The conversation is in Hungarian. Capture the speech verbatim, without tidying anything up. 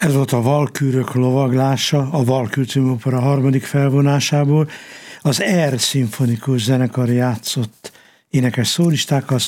Ez volt a Valkürök lovaglása, a Valkür című opera harmadik felvonásából. Az Air szimfonikus zenekar játszott énekes szólistákkal,